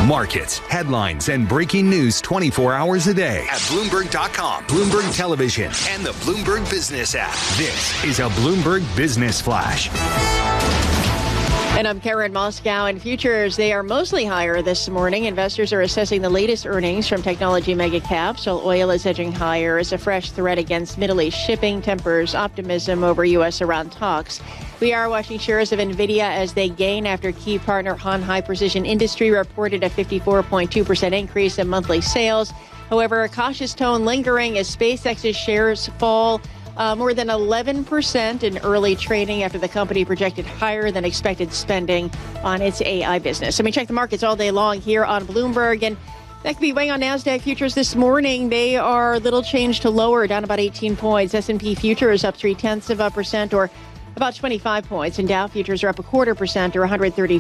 Markets, headlines, and breaking news 24 hours a day at Bloomberg.com, Bloomberg Television, and the Bloomberg Business app. This is a Bloomberg Business Flash. And I'm Karen Moscow. And futures, they are mostly higher this morning. Investors are assessing the latest earnings from technology mega caps, while oil is edging higher as a fresh threat against Middle East shipping tempers optimism over U.S.-Iran talks. We are watching shares of NVIDIA as they gain after key partner Han High Precision Industry reported a 54.2% increase in monthly sales. However, a cautious tone lingering as SpaceX's shares fall more than 11% in early trading after the company projected higher than expected spending on its AI business. We check the markets all day long here on Bloomberg, and that could be weighing on NASDAQ futures this morning. They are little change to lower, down about 18 points. S&P futures up 0.3% or about 25 points, and Dow futures are up 0.25% or 130.